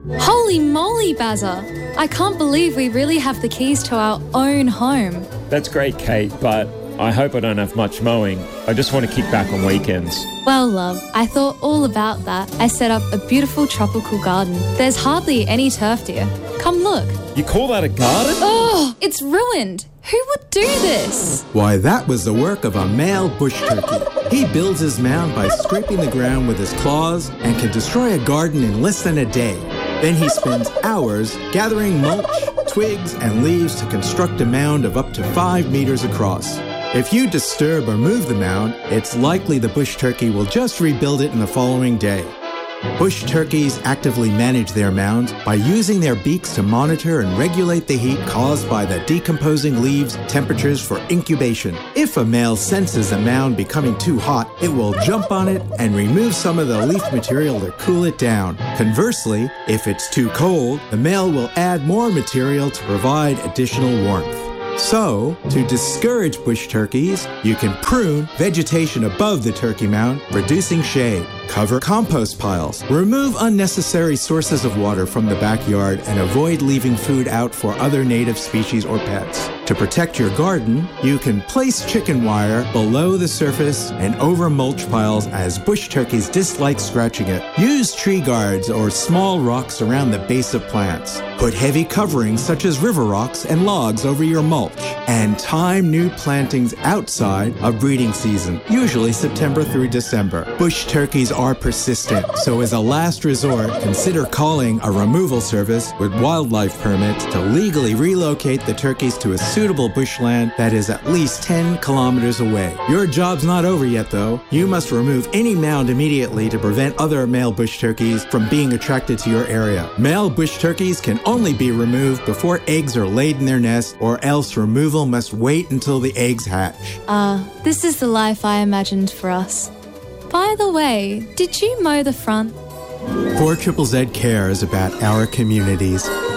Holy moly, Bazza! I can't believe we really have the keys to our own home. That's great, Kate, but I hope I don't have much mowing. I just want to kick back on weekends. Well, love, I thought all about that. I set up a beautiful tropical garden. There's hardly any turf, dear. Come look. You call that a garden? Oh, it's ruined. Who would do this? Why, that was the work of a male bush turkey. He builds his mound by scraping the ground with his claws and can destroy a garden in less than a day. Then he spends hours gathering mulch, twigs, and leaves to construct a mound of up to 5 meters across. If you disturb or move the mound, it's likely the bush turkey will just rebuild it in the following day. Bush turkeys actively manage their mounds by using their beaks to monitor and regulate the heat caused by the decomposing leaves' temperatures for incubation. If a male senses a mound becoming too hot, it will jump on it and remove some of the leaf material to cool it down. Conversely, if it's too cold, the male will add more material to provide additional warmth. So, to discourage bush turkeys, you can prune vegetation above the turkey mound, reducing shade. Cover compost piles. Remove unnecessary sources of water from the backyard and avoid leaving food out for other native species or pets. To protect your garden, you can place chicken wire below the surface and over mulch piles as bush turkeys dislike scratching it. Use tree guards or small rocks around the base of plants. Put heavy coverings such as river rocks and logs over your mulch. And time new plantings outside of breeding season, usually September through December. Bush turkeys are persistent, so as a last resort, consider calling a removal service with wildlife permits to legally relocate the turkeys to a suitable bushland that is at least 10 kilometers away. Your job's not over yet, though. You must remove any mound immediately to prevent other male bush turkeys from being attracted to your area. Male bush turkeys can only be removed before eggs are laid in their nest, or else removal must wait until the eggs hatch. This is the life I imagined for us. By the way, did you mow the front? 4ZZZ cares about our communities.